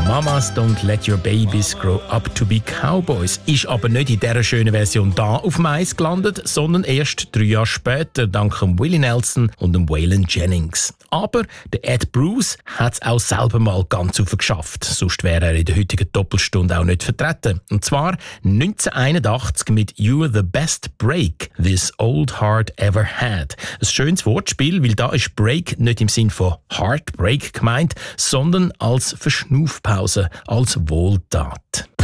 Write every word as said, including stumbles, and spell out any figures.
Mamas Don't Let Your Babies Grow Up to Be Cowboys ist aber nicht in dieser schönen Version da auf dem Eis gelandet, sondern erst drei Jahre später dank dem Willie Nelson und dem Waylon Jennings. Aber der Ed Bruce hat es auch selber mal ganz aufgeschafft, sonst wäre er in der heutigen Doppelstunde auch nicht vertreten. Und zwar neunzehnhunderteinundachtzig mit You're the Best Break This Old Heart Ever Had. Ein schönes Wortspiel, weil da ist Break nicht im Sinn von Heartbreak gemeint, sondern als Verschnaufpause, als Wohltat.